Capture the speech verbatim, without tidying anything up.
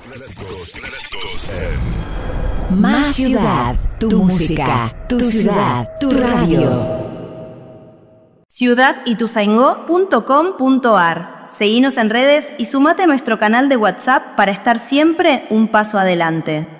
Clásicos, clásicos en Más Ciudad, tu música, tu ciudad, tu radio. ciudad ituzaingó punto com punto ar. Seguinos en redes y sumate a nuestro canal de WhatsApp para estar siempre un paso adelante.